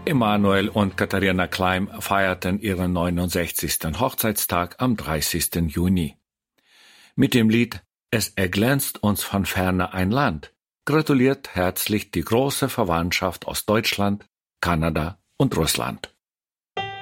Emanuel und Katharina Kleim feierten ihren 69. Hochzeitstag am 30. Juni. Mit dem Lied »Es erglänzt uns von ferne ein Land« gratuliert herzlich die große Verwandtschaft aus Deutschland, Kanada und Russland.